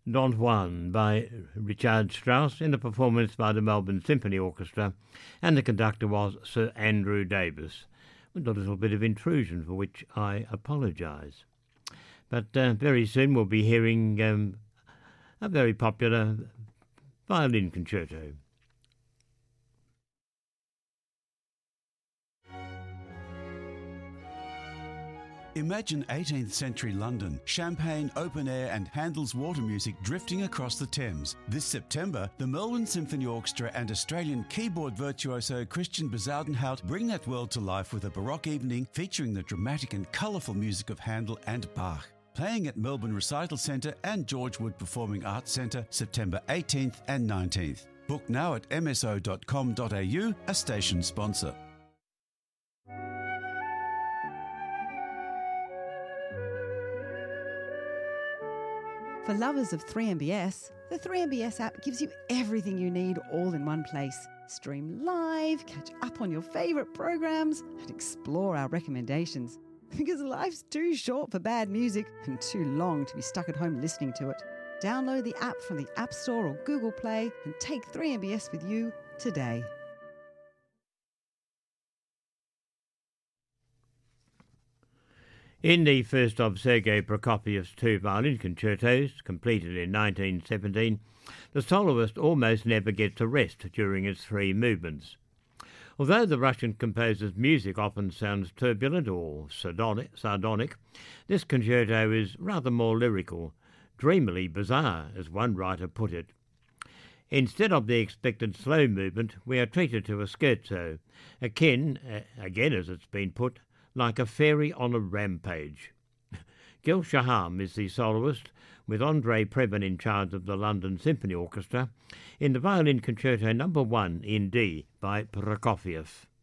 Don Juan by Richard Strauss in a performance by the Melbourne Symphony Orchestra, and the conductor was Sir Andrew Davis, with a little bit of intrusion for which I apologise. But very soon we'll be hearing a very popular violin concerto. Imagine 18th century London, champagne, open air and Handel's water music drifting across the Thames. This September, the Melbourne Symphony Orchestra and Australian keyboard virtuoso Christian Bezuidenhout bring that world to life with a Baroque evening featuring the dramatic and colourful music of Handel and Bach. Playing at Melbourne Recital Centre and George Wood Performing Arts Centre September 18th and 19th. Book now at mso.com.au, a station sponsor. For lovers of 3MBS, the 3MBS app gives you everything you need all in one place. Stream live, catch up on your favourite programs, and explore our recommendations. Because life's too short for bad music and too long to be stuck at home listening to it. Download the app from the App Store or Google Play and take 3MBS with you today. In the first of Sergei Prokofiev's two violin concertos, completed in 1917, the soloist almost never gets a rest during its three movements. Although the Russian composer's music often sounds turbulent or sardonic, this concerto is rather more lyrical, dreamily bizarre, as one writer put it. Instead of the expected slow movement, we are treated to a scherzo, akin, again as it's been put, like a fairy on a rampage. Gil Shaham is the soloist, with Andrei Previn in charge of the London Symphony Orchestra, in the violin concerto No. 1 in D by Prokofiev.